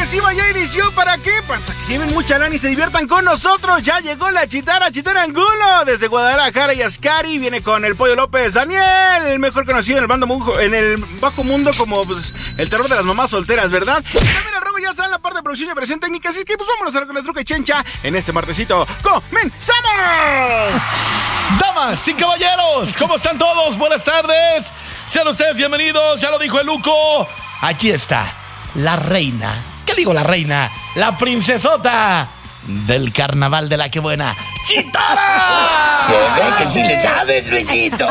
regresiva ya inició. ¿Para qué? Para que se lleven mucha lana y se diviertan con nosotros. Ya llegó la Chitara Angulo desde Guadalajara y Ascari. Viene con el Pollo López Daniel, mejor conocido en el bajo mundo como pues, el terror de las mamás solteras, ¿verdad? Y también el Robo ya está en la parte de producción y operación técnica. Así que pues vámonos a con el truco y chencha en este martesito. ¡Comenzamos! Damas y caballeros, ¿cómo están todos? Buenas tardes. Sean ustedes bienvenidos, ya lo dijo el Luco. Aquí está la reina. ¿Qué digo la reina? La princesota del carnaval de la que buena, ¡Chitara! Se ve que sí le sabes, Luisito.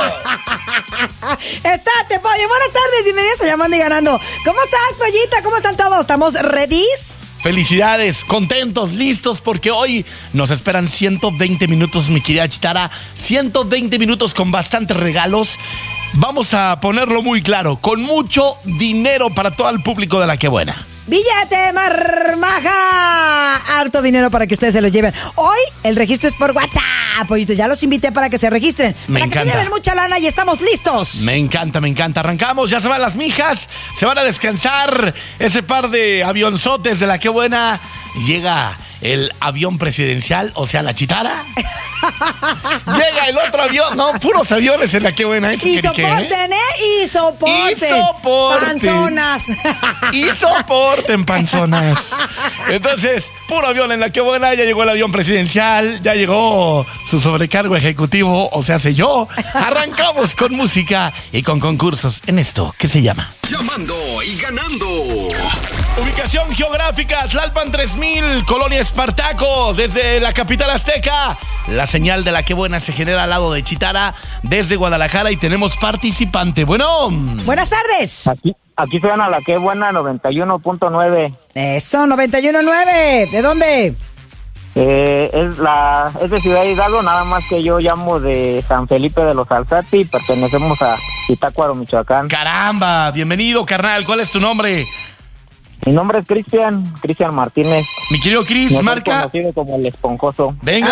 Estate, Pollo. Buenas tardes, bienvenidos a Llamando y Ganando. ¿Cómo estás, Pollita? ¿Cómo están todos? ¿Estamos readys? Felicidades, contentos, listos, porque hoy nos esperan 120 minutos, mi querida Chitara. 120 minutos con bastantes regalos. Vamos a ponerlo muy claro, con mucho dinero para todo el público de la que buena. Billete marmaja. Harto dinero para que ustedes se lo lleven. Hoy el registro es por WhatsApp, Pollito. Ya los invité para que se registren. Me encanta. Que se lleven mucha lana y estamos listos. Me encanta. Arrancamos, ya se van las mijas. Se van a descansar ese par de avionzotes de la que buena. Llega el avión presidencial, o sea, la Chitara. Llega el otro avión. No, puros aviones en la que buena. Y soporten, Y soporten. Panzonas. Y soporten, panzonas. Entonces, puro avión en la que buena. Ya llegó el avión presidencial. Ya llegó su sobrecargo ejecutivo, o sea, sé yo. Arrancamos con música y con concursos en esto que se llama Llamando y Ganando. Ubicación geográfica, Tlalpan 3000, Colonia Espartaco, desde la capital azteca. La señal de la que buena se genera al lado de Chitara, desde Guadalajara, y tenemos participante. Bueno. Buenas tardes. Aquí suena la que buena 91.9. Eso, 91.9. ¿De dónde? Es de Ciudad Hidalgo, nada más que yo llamo de San Felipe de los Alzati y pertenecemos a Zitácuaro, Michoacán. Caramba, bienvenido, carnal. ¿Cuál es tu nombre? Mi nombre es Cristian Martínez. Mi querido Cris, me marca. Conocido como el Esponjoso. Venga,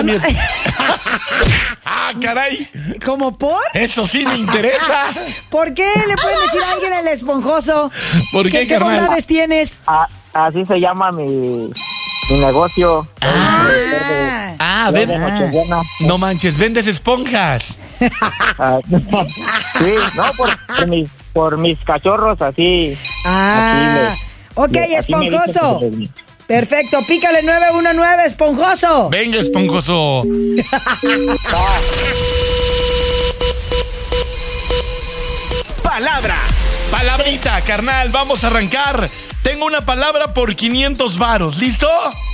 Ah, caray. ¿Cómo por? Eso sí me interesa. ¿Por qué le pueden decir a alguien el esponjoso? ¿Por qué, ¿Qué carnal? bondades tienes? Así se llama mi negocio. No manches, vendes esponjas. Sí, no, por mis cachorros, así. Ok, esponjoso. Perfecto, pícale 919, esponjoso. Venga, esponjoso. Palabrita, carnal, vamos a arrancar. Tengo una palabra por 500 varos, ¿listo?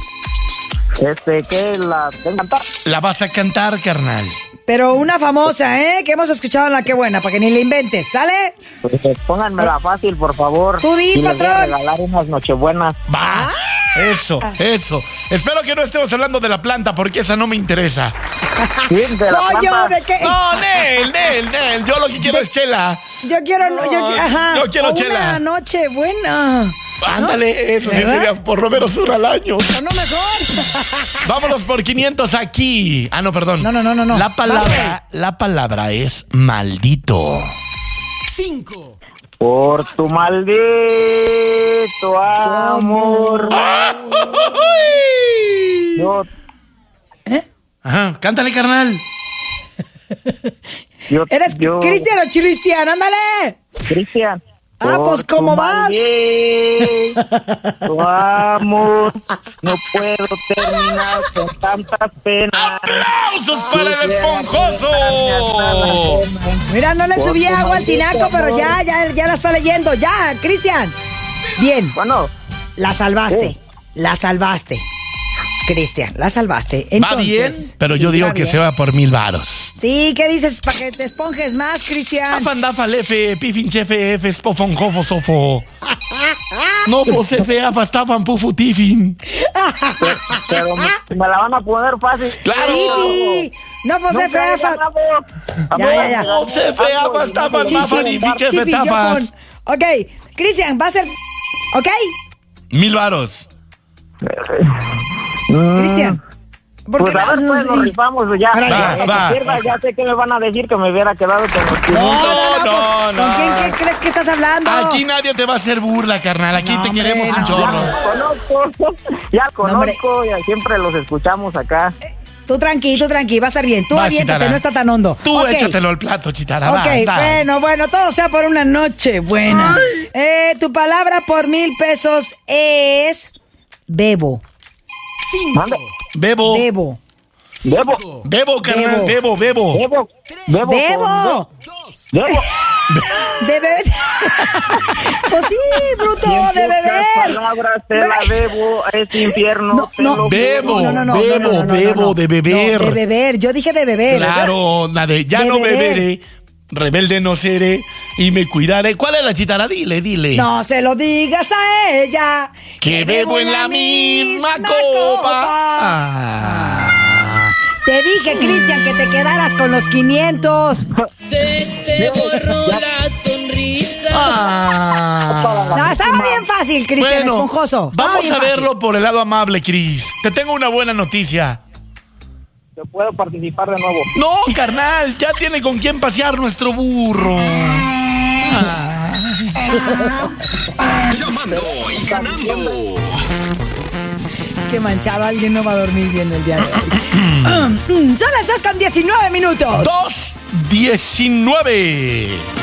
¿Qué la tengo que cantar? La vas a cantar, carnal. Pero una famosa, que hemos escuchado en la que buena, para que ni la inventes, ¿sale? Pues pónganmela fácil, por favor. Tú di, y patrón. Les voy a regalar unas nochebuenas. Va. Eso. Espero que no estemos hablando de la planta, porque esa no me interesa. Sí, de la Pollo, planta. ¿de qué? No, Nel. Yo lo que quiero es chela. Yo quiero chela. Una noche buena. Ándale, eso sí ¿verdad? sería por lo menos una al año. No mejor. Vámonos por 500 aquí. No, perdón. No. La palabra es maldito. 5. Por tu maldito amor. Yo, Ajá, cántale, carnal. ¿Eres Cristian o Cristian? ¡Ándale! Cristian. Pues ¿cómo vas? Tu amor, no puedo terminar con tantas penas. ¡Aplausos para el esponjoso! Mira, no le subí agua al tinaco, pero ya la está leyendo. Ya, Cristian. Bien. Bueno. La salvaste. Cristian, la salvaste. Entonces, Va bien, pero yo digo que se va por 1,000 varos. Sí, ¿qué dices? Para que te esponjes más, Cristian. Afandafa lefe, pifinchefe, efe, spofonjofo, sofo. No, fosefe, afastafan, pufu, tifin. Pero me la van a poner fácil. ¡Claro! Sí. No, fosefe, Ya. Fosefe, afastafan, mafanifique, tafas. Ok, Cristian, va a ser... ¿Ok? 1,000 varos. Cristian. ¿Por qué Pues a ver, pues nos rifamos ya. Órale, va, Pierda, ya sé que me van a decir que me hubiera quedado con los 500. No, ¿con quién qué crees que estás hablando? Aquí nadie te va a hacer burla, carnal. Aquí te hombre, queremos un no. chorro. Ya conozco, ya siempre los escuchamos acá. Tú tranqui, va a estar bien. Tú Va, aviéntate, Chitara. no está tan hondo. Tú Ok. échatelo al plato, Chitara. Ok, bueno, todo sea por una noche buena. Tu palabra por 1,000 pesos es bebo. 5, Mande. Bebo. Bebo. Bebo. Bebo, carnal. Bebo. Bebo. Bebo. Bebo. Bebo. De beber. Pues sí, bruto, de beber. Palabras te la bebo, es infierno. No, te no. lo Bebo, juro. bebo, de beber. No, de beber, yo dije de beber. Claro, ya De no beber. beberé, rebelde no seré y me cuidaré. ¿Cuál es la Chitara? Dile. No se lo digas a ella. Que bebo en la misma copa. Ah. Te dije, Cristian, que te quedaras con los 500. Se te borró la sonrisa. Ah. No, estaba bien fácil, Cristian, Bueno, esponjoso. Estaba vamos bien a fácil. verlo por el lado amable, Cris. Te tengo una buena noticia. Yo puedo participar de nuevo. No, carnal, ya tiene con quién pasear nuestro burro. llamando y ganando. Qué manchado, alguien no va a dormir bien el día de hoy. Son las 2:19. 2:19.